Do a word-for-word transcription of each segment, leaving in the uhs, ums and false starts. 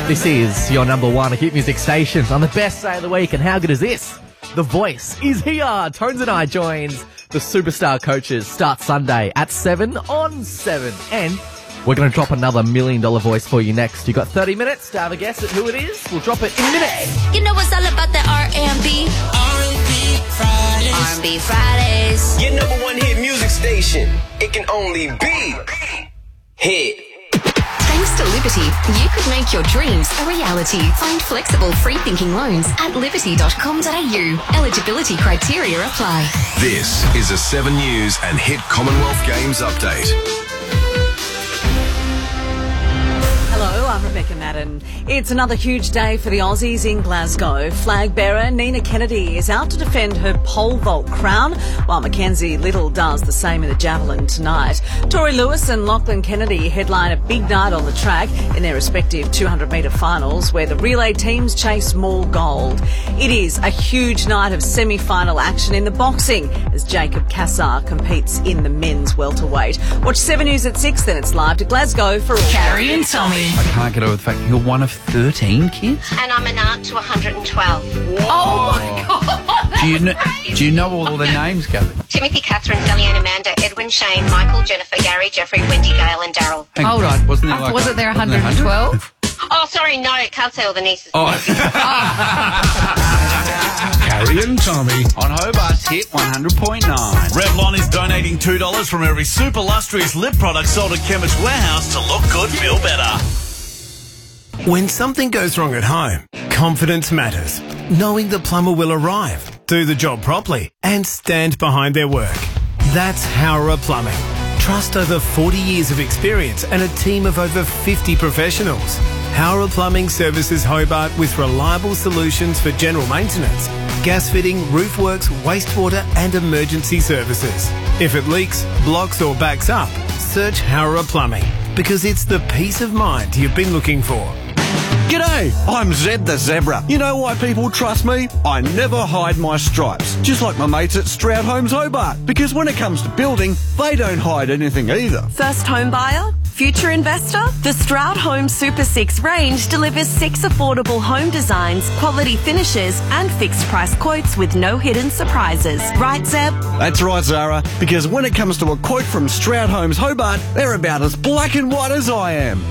This is your number one hit music station on the best day of the week. And how good is this? The Voice is here. Tones and I joins the Superstar Coaches. Start Sunday at seven on seven. And we're going to drop another million dollar voice for you next. You've got thirty minutes to have a guess at who it is. We'll drop it in minutes. You know what's all about the R and B? R and B Fridays. R and B Fridays. Your number one hit music station. It can only be hit. Thanks to Liberty, you could make your dreams a reality. Find flexible, free-thinking loans at liberty dot com dot a u. Eligibility criteria apply. This is a seven News and Hit Commonwealth Games update. Hello, I'm Rebecca Madden. It's another huge day for the Aussies in Glasgow. Flag bearer Nina Kennedy is out to defend her pole vault crown, while Mackenzie Little does the same in the javelin tonight. Tori Lewis and Lachlan Kennedy headline a big night on the track in their respective two hundred metre finals, where the relay teams chase more gold. It is a huge night of semi-final action in the boxing as Jacob Cassar competes in the men's welterweight. Watch seven News at six, then it's live to Glasgow for all. Carrie and Tommy. I can't get over the fact you're one of thirteen kids. And I'm an aunt to one hundred twelve. Oh my God! Do you know, do you know all the names, Gabby? Timothy, Catherine, Delianne, Amanda, Edwin, Shane, Michael, Jennifer, Gary, Jeffrey, Wendy, Gail and Daryl. Hold on. Wasn't there like Wasn't there one hundred twelve? Oh, sorry, no, can't say all the nieces. Oh. Carrie and Tommy On Hobart's Hit one hundred point nine. Revlon is donating two dollars from every super lustrous lip product sold at Chemist Warehouse to look good, feel better. When something goes wrong at home, confidence matters. Knowing the plumber will arrive, do the job properly, and stand behind their work. That's Howrah Plumbing. Trust over forty years of experience and a team of over fifty professionals. Howrah Plumbing services Hobart with reliable solutions for general maintenance, gas fitting, roof works, wastewater and emergency services. If it leaks, blocks or backs up, search Howrah Plumbing because it's the peace of mind you've been looking for. G'day, I'm Zed the Zebra. You know why people trust me? I never hide my stripes, just like my mates at Stroud Homes Hobart, because when it comes to building, they don't hide anything either. First home buyer? Future investor? The Stroud Homes Super six range delivers six affordable home designs, quality finishes and fixed price quotes with no hidden surprises. Right, Zeb? That's right, Zara, because when it comes to a quote from Stroud Homes Hobart, they're about as black and white as I am.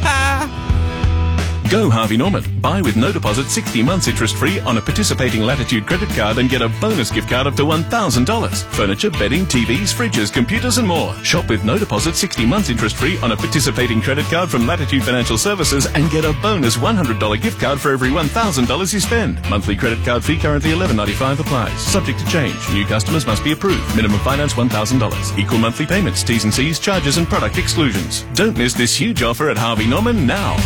Go Harvey Norman. Buy with no deposit sixty months interest free on a participating Latitude credit card and get a bonus gift card up to one thousand dollars. Furniture, bedding, T Vs, fridges, computers and more. Shop with no deposit sixty months interest free on a participating credit card from Latitude Financial Services and get a bonus one hundred dollars gift card for every one thousand dollars you spend. Monthly credit card fee currently eleven ninety-five applies. Subject to change. New customers must be approved. Minimum finance one thousand dollars. Equal monthly payments. T's and C's, charges and product exclusions. Don't miss this huge offer at Harvey Norman now.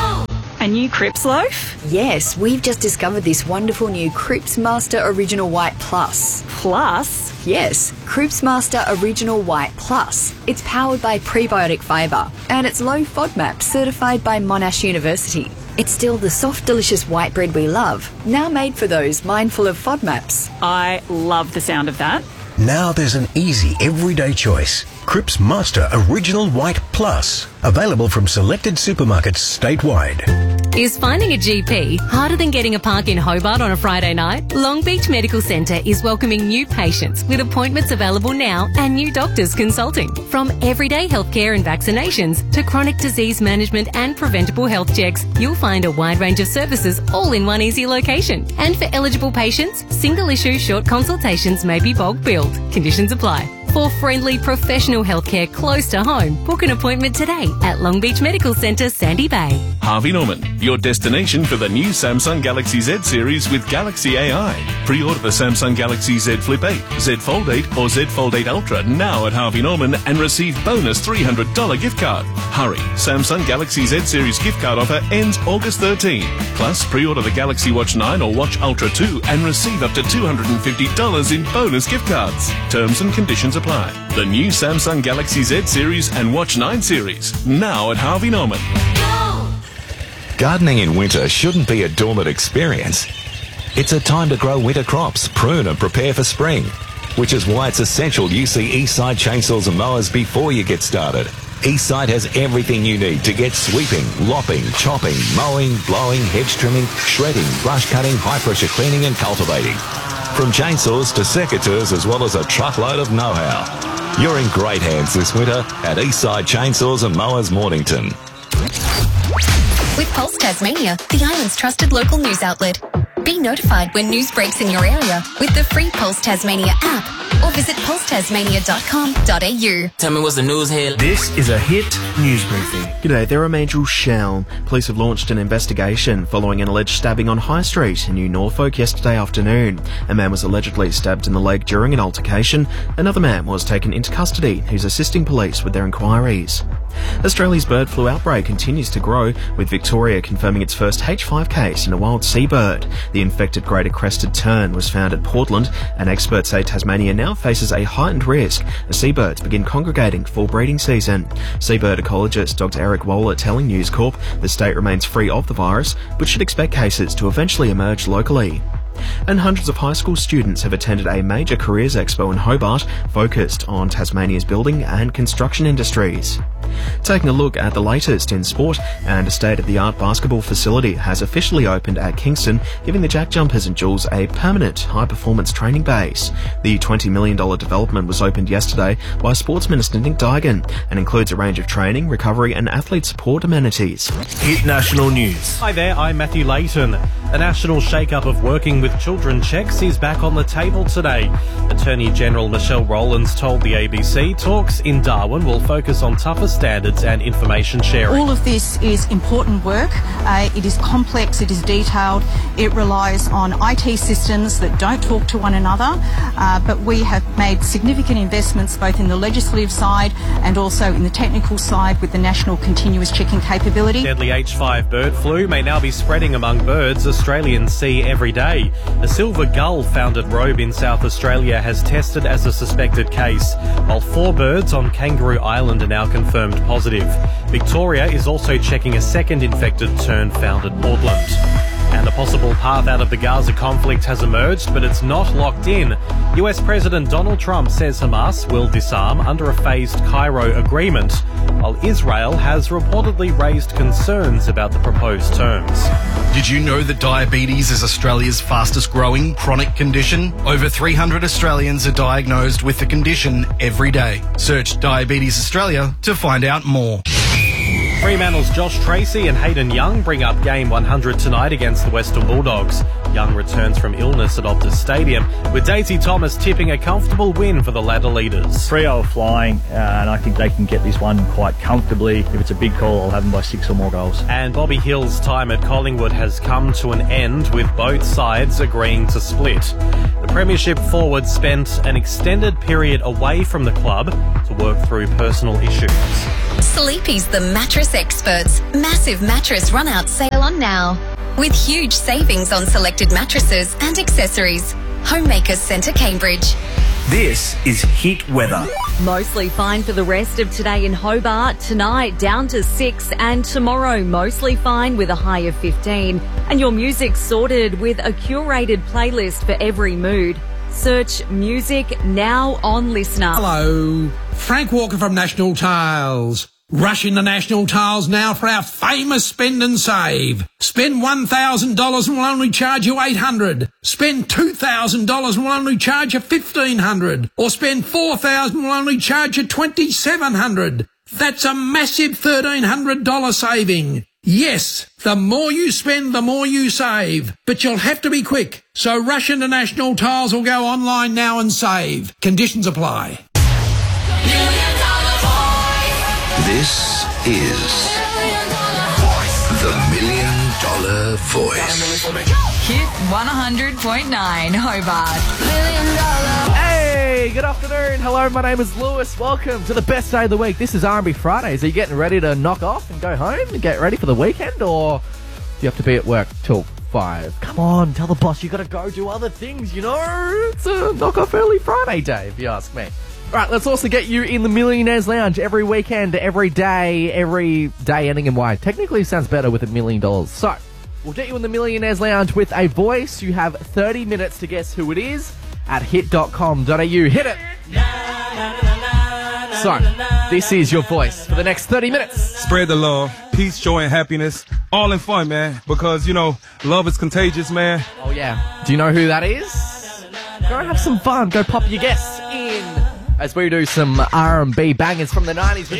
A new Crips loaf? Yes, we've just discovered this wonderful new Crips Master Original White Plus. Plus? Yes, Crips Master Original White Plus. It's powered by prebiotic fibre and it's low FODMAP certified by Monash University. It's still the soft, delicious white bread we love, now made for those mindful of FODMAPs. I love the sound of that. Now there's an easy, everyday choice. Crips Master Original White Plus. Available from selected supermarkets statewide. Is finding a G P harder than getting a park in Hobart on a Friday night? Long Beach Medical Centre is welcoming new patients with appointments available now and new doctors consulting. From everyday healthcare and vaccinations to chronic disease management and preventable health checks, you'll find a wide range of services all in one easy location. And for eligible patients, single issue short consultations may be bulk billed. Conditions apply. For friendly professional healthcare close to home, book an appointment today at Long Beach Medical Centre, Sandy Bay. Harvey Norman, your destination for the new Samsung Galaxy Z series with Galaxy A I. Pre-order the Samsung Galaxy Z Flip eight, Z Fold eight or Z Fold eight Ultra now at Harvey Norman and receive bonus three hundred dollars gift card. Hurry, Samsung Galaxy Z series gift card offer ends August thirteenth. Plus, pre-order the Galaxy Watch nine or Watch Ultra two and receive up to two hundred fifty dollars in bonus gift cards. Terms and conditions apply. The new Samsung Galaxy Z series and Watch nine series now at Harvey Norman. Gardening in winter shouldn't be a dormant experience. It's a time to grow winter crops, prune and prepare for spring, which is why it's essential you see Eastside chainsaws and mowers before you get started. Eastside has everything you need to get sweeping, lopping, chopping, mowing, blowing, hedge trimming, shredding, brush cutting, high-pressure cleaning and cultivating. From chainsaws to secateurs, as well as a truckload of know-how. You're in great hands this winter at Eastside Chainsaws and Mowers Mornington. With Pulse Tasmania, the island's trusted local news outlet. Be notified when news breaks in your area with the free Pulse Tasmania app or visit pulse tasmania dot com dot a u. Tell me what's the news here. This is a Hit News Briefing. G'day, there are Major Shell. Police have launched an investigation following an alleged stabbing on High Street in New Norfolk yesterday afternoon. A man was allegedly stabbed in the leg during an altercation. Another man was taken into custody, who's assisting police with their inquiries. Australia's bird flu outbreak continues to grow, with Victoria confirming its first H five case in a wild seabird. The infected greater crested tern was found at Portland, and experts say Tasmania now faces a heightened risk as seabirds begin congregating for breeding season. Seabird ecologist Doctor Eric Waller telling News Corp the state remains free of the virus, but should expect cases to eventually emerge locally. And hundreds of high school students have attended a major careers expo in Hobart focused on Tasmania's building and construction industries. Taking a look at the latest in sport, and a state-of-the-art basketball facility has officially opened at Kingston, giving the Jack Jumpers and Jules a permanent high-performance training base. The twenty million dollars development was opened yesterday by Sports Minister Nick Duigan and includes a range of training, recovery and athlete support amenities. Hit National News. Hi there, I'm Matthew Layton. A national shake-up of working with children checks is back on the table today. Attorney General Michelle Rowlands told the A B C talks in Darwin will focus on tougher standards and information sharing. All of this is important work. Uh, it is complex, it is detailed, it relies on I T systems that don't talk to one another, uh, but we have made significant investments both in the legislative side and also in the technical side with the National Continuous Checking capability. Deadly H five bird flu may now be spreading among birds Australians see every day. A silver gull found at Robe in South Australia has tested as a suspected case, while four birds on Kangaroo Island are now confirmed positive. Victoria is also checking a second infected tern found at Portland. And a possible path out of the Gaza conflict has emerged, but it's not locked in. U S President Donald Trump says Hamas will disarm under a phased Cairo agreement, while Israel has reportedly raised concerns about the proposed terms. Did you know that diabetes is Australia's fastest growing chronic condition? Over three hundred Australians are diagnosed with the condition every day. Search Diabetes Australia to find out more. Fremantle's Josh Tracy and Hayden Young bring up game one hundred tonight against the Western Bulldogs. Young returns from illness at Optus Stadium, with Daisy Thomas tipping a comfortable win for the ladder leaders. Freo are flying, uh, and I think they can get this one quite comfortably. If it's a big call, I'll have them by six or more goals. And Bobby Hill's time at Collingwood has come to an end, with both sides agreeing to split. The Premiership forward spent an extended period away from the club to work through personal issues. Sleepy's the mattress experts. Massive mattress run-out sale on now. With huge savings on selected mattresses and accessories. Homemakers Centre, Cambridge. This is Hit Weather. Mostly fine for the rest of today in Hobart. Tonight down to six, and tomorrow mostly fine with a high of fifteen. And your music sorted with a curated playlist for every mood. Search music now on Listener. Hello, Frank Walker from National Tiles. Rush into National Tiles now for our famous spend and save. Spend one thousand dollars and we'll only charge you eight hundred dollars. Spend two thousand dollars and we'll only charge you fifteen hundred dollars. Or spend four thousand dollars and we'll only charge you twenty-seven hundred dollars. That's a massive thirteen hundred dollars saving. Yes, the more you spend, the more you save. But you'll have to be quick. So rush into National Tiles or go online now and save. Conditions apply. This is the Million Dollar Voice. Hit one hundred point nine Hobart. Hey, good afternoon. Hello, my name is Lewis. Welcome to the best day of the week. This is R and B Fridays. Are you getting ready to knock off and go home and get ready for the weekend, or do you have to be at work till five? Come on, tell the boss you got to go do other things, you know? It's a knock off early Friday day, if you ask me. All right, let's also get you in the Millionaires Lounge every weekend, every day, every day ending in Y. Technically, it sounds better with a million dollars. So, we'll get you in the Millionaires Lounge with a voice. You have thirty minutes to guess who it is at hit dot com dot a u. Hit it! So, This is your voice for the next thirty minutes. Spread the love, peace, joy, and happiness. All in fun, man. Because, you know, love is contagious, man. Oh, yeah. Do you know who that is? Go have some fun. Go pop your guests in as we do some R and B bangers from the nineties.